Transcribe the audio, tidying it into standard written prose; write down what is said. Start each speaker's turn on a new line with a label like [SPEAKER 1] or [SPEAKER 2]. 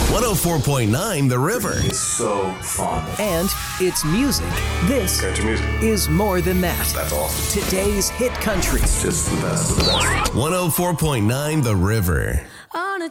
[SPEAKER 1] 104.9 The River.
[SPEAKER 2] It's so fun.
[SPEAKER 1] And it's music. This
[SPEAKER 2] Country music.
[SPEAKER 1] is more than that.
[SPEAKER 2] That's awesome.
[SPEAKER 1] Today's hit country.
[SPEAKER 2] It's just the best of the best.
[SPEAKER 1] 104.9 The River.
[SPEAKER 3] On a